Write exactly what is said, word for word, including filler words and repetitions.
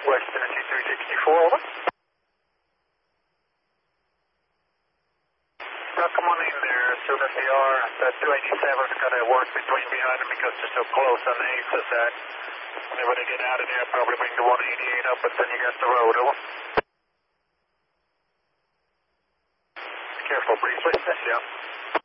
West Tennessee three sixty-four, over. Well, come on in there as soon as they are. That two eighty-seven's got to work between behind them because they're so close on the eighth of that. Whenever they get out of there, probably bring the one eighty-eight up, but then you got the road, over. Careful, briefly. Yeah.